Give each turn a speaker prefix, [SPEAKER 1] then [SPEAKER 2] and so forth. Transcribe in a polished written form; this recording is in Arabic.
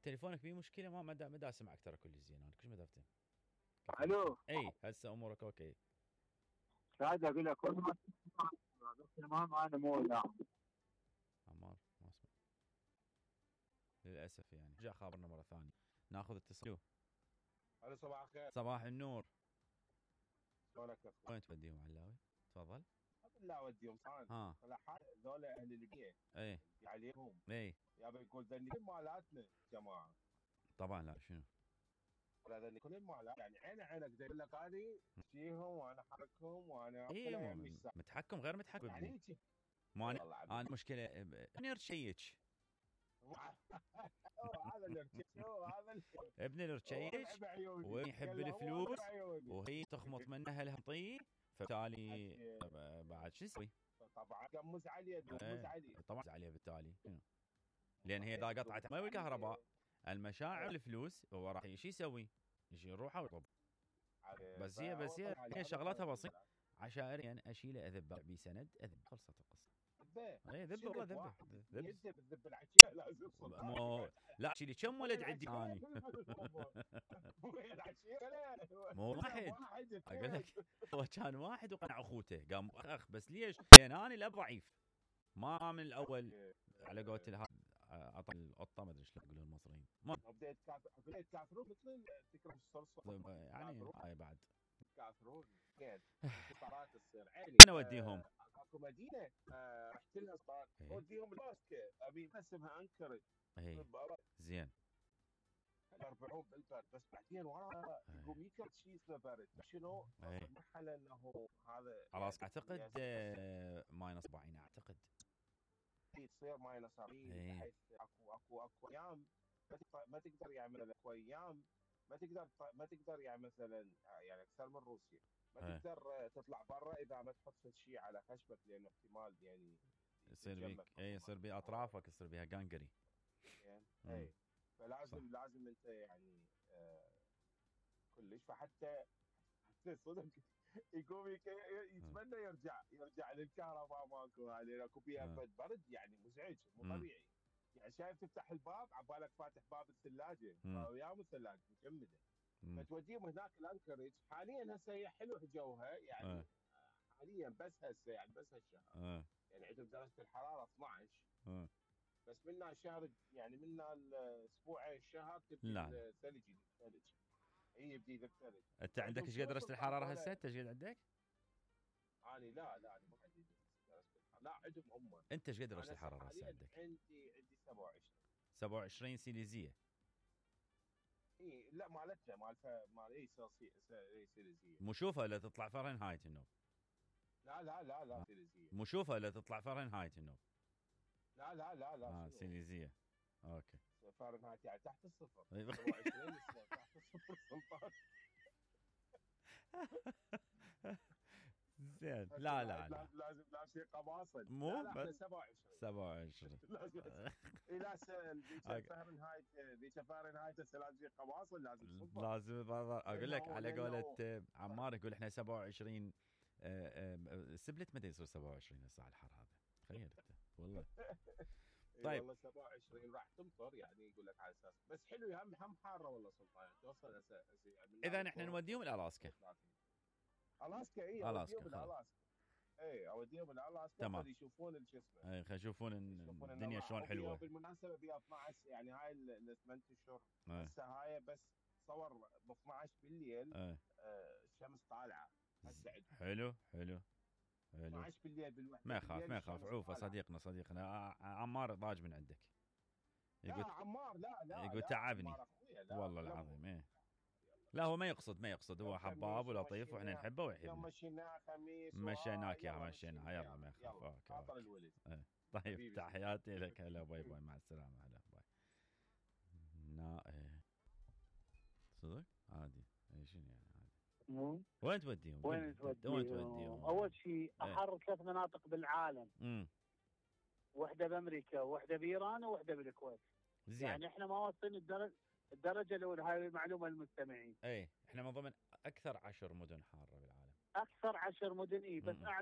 [SPEAKER 1] تليفونك بيه مشكله، ما دا اسمعك ترى كل زين. انا كل ما دفتين.
[SPEAKER 2] الو.
[SPEAKER 1] اي هسه امورك اوكي.
[SPEAKER 2] قاعد اقول لك كل ما تمام انا مو ناعم.
[SPEAKER 1] عمار ما اسمع للاسف يعني. جاء خابرنا مره ثانيه ناخذ اتصال.
[SPEAKER 3] الو صباح الخير.
[SPEAKER 1] صباح النور.
[SPEAKER 3] شلونك يا اخوي؟
[SPEAKER 1] وين توديهم علاوي؟ تفضل.
[SPEAKER 3] لا اوديهم صان.
[SPEAKER 1] ها
[SPEAKER 3] ولا حاجه ذولا اهل البيئه
[SPEAKER 1] اي
[SPEAKER 3] اللي عليهم
[SPEAKER 1] اي
[SPEAKER 3] يابا يقول ذني مالاتنا جماعه.
[SPEAKER 1] طبعا. لا شنو
[SPEAKER 3] ولا ذني كل مالات يعني عينك يقول لك هذه تجيهم وانا حركهم وانا
[SPEAKER 1] اي متحكم غير متحكم
[SPEAKER 3] يعني
[SPEAKER 1] ابني.
[SPEAKER 3] هيك
[SPEAKER 1] ما انا مشكله ابني رشيش.
[SPEAKER 3] هذا اللي هذا
[SPEAKER 1] ابني الرشيش ويحب الفلوس وهي تخمط منه هالهمطيه، فبالتالي بعد شو يسوي؟
[SPEAKER 3] طبعا قمز عليه
[SPEAKER 1] طبعا عليه بالتالي، لان هي اذا قطعت ما الكهرباء المشاعر الفلوس هو راح شو يسوي؟ يجي يروح ويطب. بس هي شغلتها بسيطه. عشائريا اشيله اذبه بسند اذب، خلصت القصه. ذب والله
[SPEAKER 3] ذب العشيه لازم
[SPEAKER 1] لا شيلي كم ولد عندي اني. مو واحد اقول لك، هو كان واحد وقنع اخوته قام اخ. بس ليش؟ لان انا الاب ضعيف ما من الاول على قولة اعطى القطه ما ادري شلون يقولون المصريين.
[SPEAKER 3] بديت كافرون مثل تكره الصلصه
[SPEAKER 1] يعني هاي بعد
[SPEAKER 3] كافرون يعني قطارات تصير عيني.
[SPEAKER 1] انا اوديهم
[SPEAKER 3] اكو مدينه رحت لها صار اوديهم الباسكه ابي اسمها انكرج.
[SPEAKER 1] زين
[SPEAKER 3] يربعون بالبرد بس بعدين ورا يقوم يكرت شيء اسمه برد. شنو؟ مرحله انه هذا
[SPEAKER 1] خلاص اعتقد ماينس 40 اعتقد
[SPEAKER 3] تصير ماينس 40 بحيث اكو ايام ما تقدر يعمل اكو ايام ما تقدر يعني مثلا يعني اكثر من روسيا ما تقدر تطلع برا اذا ما تحط شيء على خشبك لانه احتمال يعني
[SPEAKER 1] يصير بيك يصير باطرافك يصير بها جانجري.
[SPEAKER 3] اي فلازم انت يعني كلش. فحتى صدق يقوم يتمنى يرجع للكهرباء ماكو هذه اكو بيها برد يعني مزعج مو طبيعي. يعني شايف تفتح الباب عبالك فاتح باب الثلاجه وياهم الثلاجه مجمده. فتوديهم هناك الانكرج. حاليا هسه هي حلوه جوها يعني حاليا بس هسه يعني بس هالشهر يعني عندهم درجه الحراره 12 بس منا شهر يعني منا الاسبوع الشهر تبدي الثلج. هي بدي الثلج.
[SPEAKER 1] انت عندك ايش قد درجه الحراره هسه؟ انت ايش قد عندك؟
[SPEAKER 3] انا لا انا ما عندي درجه الحراره. لا عندهم هم.
[SPEAKER 1] انت ايش قد درجه الحراره هسه عندك؟
[SPEAKER 3] عندي
[SPEAKER 1] 27 سيليزيه.
[SPEAKER 3] اي لا مالتنا مال اي سيليزيه.
[SPEAKER 1] مو شوفها لا تطلع فرنهايت النوب.
[SPEAKER 3] لا سيليزيه.
[SPEAKER 1] مو شوفها لا تطلع فرنهايت النوب.
[SPEAKER 3] لا
[SPEAKER 1] سيليزيه. اوكي
[SPEAKER 3] فahrenheit يعني تحت الصفر. 27 تحت الصفر سلطان.
[SPEAKER 1] زين لا
[SPEAKER 3] لازم لابسين قماصه.
[SPEAKER 1] مو
[SPEAKER 3] لا
[SPEAKER 1] 27
[SPEAKER 3] لازم لا ذيك فahrenheit لازم قماصه لازم
[SPEAKER 1] اقول لك على قولة عمار يقول احنا 27 سبلت متى يصير 27 هسه على الحر هذا تخيل انت والله.
[SPEAKER 3] طيب والله 27 راح تمطر يعني يقول لك على اساس بس حلو هم حاره والله سلطان توصل
[SPEAKER 1] اذا نحن نوديهم الالاسكا.
[SPEAKER 3] الاسكا اوديهم الالاسكا
[SPEAKER 1] تمام
[SPEAKER 3] يشوفون شو اسمه.
[SPEAKER 1] خلينا يشوفون الدنيا شلون حلوه.
[SPEAKER 3] بالمناسبه ب 12 يعني هاي ال 8 اشهر هسه هاي بس صور ب 12 بالليل الشمس طالعه هسه
[SPEAKER 1] حلو
[SPEAKER 3] 12 بالليل بالوحده.
[SPEAKER 1] ما يخاف عوفه صديقنا عمار ضاج من عندك.
[SPEAKER 3] يقول لا عمار لا
[SPEAKER 1] يقول تعبني والله العظيم. لا هو ما يقصد هو حباب ولطيف واحنا نحبه ويحبنا.
[SPEAKER 3] مشيناه خميس
[SPEAKER 1] مشيناك يا مشينا يلا ما يخاف. اوكي طيب تحياتي لك. هلا باي مع السلامه. هلا باي. صدق عادي شنو يعني عادي. وين توديهم؟
[SPEAKER 2] اول شيء احر 3 مناطق بالعالم. وحده بامريكا وحده بايران ووحده بالكويت.
[SPEAKER 1] زين.
[SPEAKER 2] يعني احنا ما واصلين الدرجه الاولى. هاي معلومه للمستمعين.
[SPEAKER 1] احنا من ضمن اكثر 10 مدن حاره بالعالم.
[SPEAKER 2] اكثر 10 مدن بس